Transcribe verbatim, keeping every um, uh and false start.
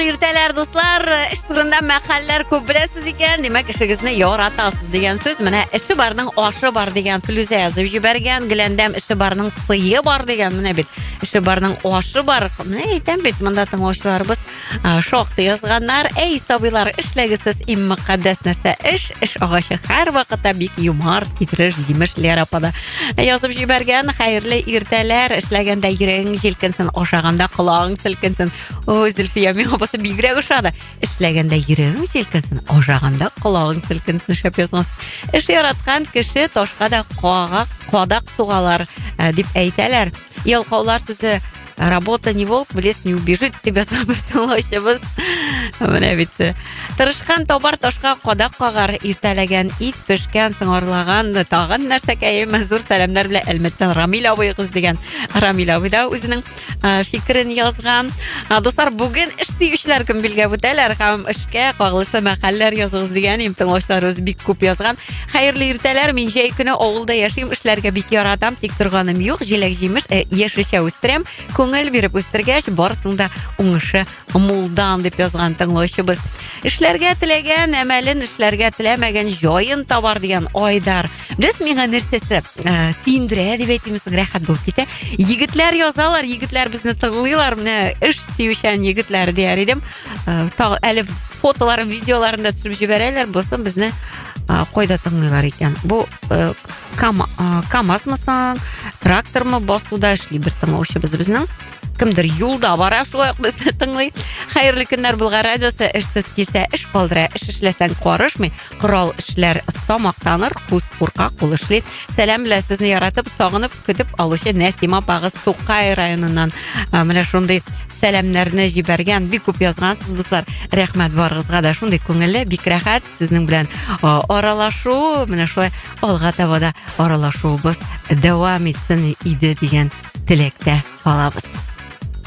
Хәерле иртәләр, дуслар. Эш турында мәкальләр күп беләсез икән. Димәк, эшегезне яратасыз дигән сүз. Менә эше барның ашы бар дигән Филүзә язып җибәргән. Гөләндәм эше барның сые бар дигән. Менә бит эше барның ашы бар. Менә әйтәм бит, монда тыңлаучыларыбыз шактый язганнар. Эй, сабыйлар, эшләгесез иң мөхәддәс нәрсә эш. Эш агачы һәр вакытта бик юмарт, китереш, җимешләр апада. Язып җибәргән. Хәерле иртәләр. Эшләгәндә йөрәгең җилкенсен, ашаганда колагың селкенсен. О, Зөлфия, миңа басы бигрәк ошады. Эшләгәндә йөрәгең җилкенсен, ашаганда колагың селкенсен. Шәп язмас. Эш яраткан кеше ташка да кага, кадак сугалар дип әйтәләр. Ялкаулар сүзе работа не волк, в лес не убежит, дип язып тыңлаучыбыз. Менә бит. Тырышкан табар ташка кадак кагар, иртәләгән ит пешкән, сыңарлаган, тагын нәрсәкәе зур сәламнәр белән Әлмәттән Рамил абыйгыз дигән. Рамил абый да үзенең фикерен язган. Дуслар, бүген эш сөючеләр көн билгә үтәләр һәм эшкә кагылышлы мәкальләр языгыз дигән имтилашларыбыз бик күп язган. Хәерле иртәләр, мин җәй көне авылда яшим, эшләргә бик яратам, тик торганым юк, җиләк җимеш яшелчә үстерәм, күңел биреп үстергәч, барысында уңышы мулдан дип язган тыңлаучыбыз. Эшләргә теләгән әмәлен эшләргә теләмәгән җаен табар дигән Айдар. Без миңа нәрсәсе синдерә дип әйтимез, рәхәт булып китә. Егетләр язалар, егетләр безне тыңлыйлар, менә эш сөючән егетләр дияр идем. Әле фотоларын, видеоларын да төшереп җибәрәләр, булсын безне кайда тыңлыйлар икән. Бу КамАЗмы, трактормы басуда эшли бер тыңлаучыбыз безнең. Кемдер юлда бара, шулай безне тыңлый. Хәерле көннәр, Булгар радиосы. Эшсез килсә эш калдыра, эш эшләсәң карышмый, корал эшләр стамактаныр, күз куркак кул эшли. Сәлам белән сезне яратып, сагынып көтеп алучы Нәсима апагыз Тукай районыннан. Менә шундый сәламнәрне җибәргән, бик күп язгансыз, дуслар. Рәхмәт барыгызга да, шундый күңелле, бик рәхәт сезнең белән аралашу, менә шулай алга таба да аралашуыбыз дәвам итсен иде дигән теләктә калабыз.